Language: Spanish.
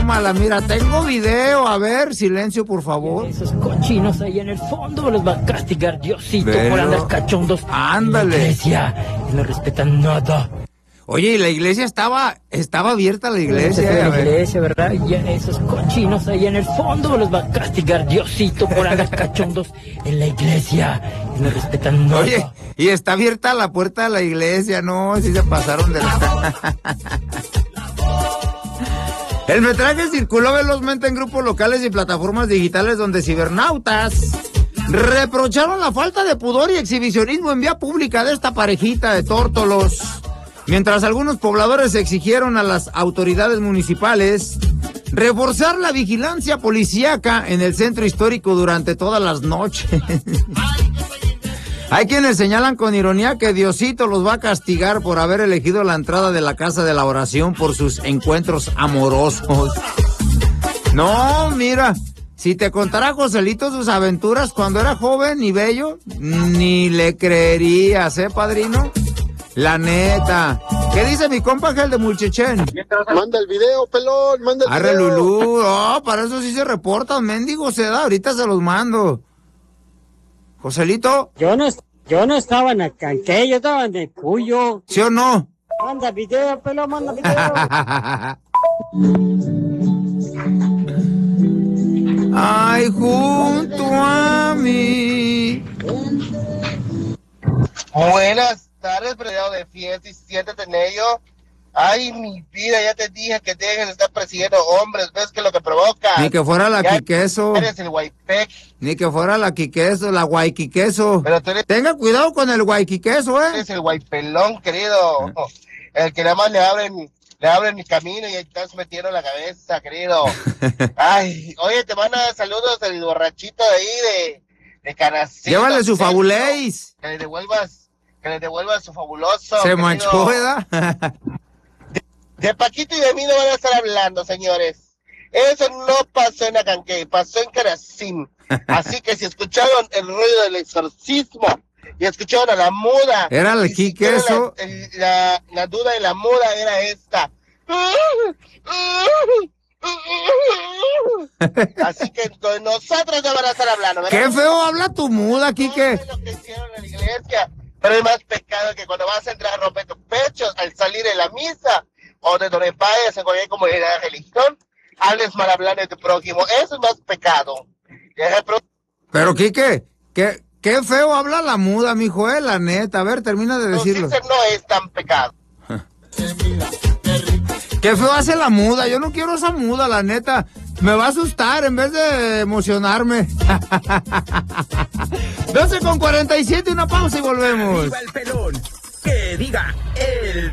tómala, mira, tengo video, a ver, silencio, por favor. Esos cochinos ahí en el fondo los va a castigar Diosito por andar cachondos. Ándale. En la iglesia, y no respetan nada. Oye, y la iglesia estaba abierta la iglesia. La iglesia, ¿verdad? Y esos cochinos ahí en el fondo los va a castigar Diosito por andar cachondos en la iglesia. Y no respetan nada. Oye, y está abierta la puerta de la iglesia, no, si se pasaron de la... El metraje circuló velozmente en grupos locales y plataformas digitales donde cibernautas reprocharon la falta de pudor y exhibicionismo en vía pública de esta parejita de tórtolos. Mientras algunos pobladores exigieron a las autoridades municipales reforzar la vigilancia policíaca en el centro histórico durante todas las noches. Hay quienes señalan con ironía que Diosito los va a castigar por haber elegido la entrada de la casa de la oración por sus encuentros amorosos. No, mira, si te contara Joselito sus aventuras cuando era joven y bello, ni le creerías, padrino? La neta. ¿Qué dice mi compa Ángel de Mulchichén? Manda el video, pelón, manda el Arre, video. Lulú. Oh, para eso sí se reportan, mendigo se da. Ahorita se los mando. Joselito. Yo no estaba en el canqué, yo estaba en el Cuyo. ¿Sí o no? Manda video, pelón, manda video. Ay, junto a mí. Buenas tardes, predado de fiesta, y siéntate en ello. Ay, mi vida, ya te dije que dejen de estar persiguiendo hombres, ves que lo que provoca. Ni que fuera la Quiqueso. Eres el guaypec. Ni que fuera la Quiqueso, la guayquiqueso. Pero tú eres... Tenga cuidado con el guayquiqueso, Eres el guaypelón, querido. El que nada más le abren mi camino y estás metiendo la cabeza, querido. Ay, oye, te manda saludos del borrachito de ahí, de Canacito. Llévale su fabuléis. Que le devuelvas su fabuloso. Se querido. manchó, ¿verdad? De Paquito y de mí no van a estar hablando, señores. Eso no pasó en Acanquey, pasó en Caracín. Así que si escucharon el ruido del exorcismo y escucharon a la muda. Era el Quiqueso. La duda de la muda era esta. Así que nosotros no van a estar hablando, ¿verdad? Qué feo habla tu muda, Quique. No sé lo que hicieron en la iglesia, pero es más pecado que cuando vas a entrar a romper tus pechos al salir de la misa o de donde vayas en cualquier comunidad de religión, hables mal hablando de tu prójimo. Eso es más pecado. Pero Quique, qué feo habla la muda, mijo, la neta. A ver, termina de decirlo. No es tan pecado. Qué feo hace la muda. Yo no quiero esa muda, la neta. Me va a asustar en vez de emocionarme. 12:47, una pausa y volvemos. ¡Viva el pelón! ¡Que diga el